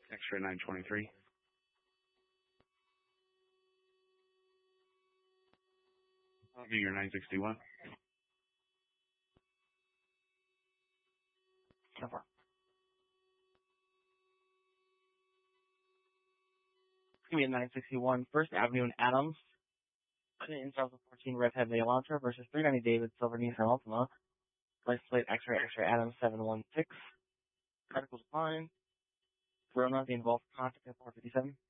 X-ray 923. I'll do your 961. So far. It's going to be a 961 First Avenue in Adams. In 2014 Redhead Elantra versus 390 David Silver Nissan Altima. License plate X-ray Adams 716. Articles fine. Verona, the involved contact at 457.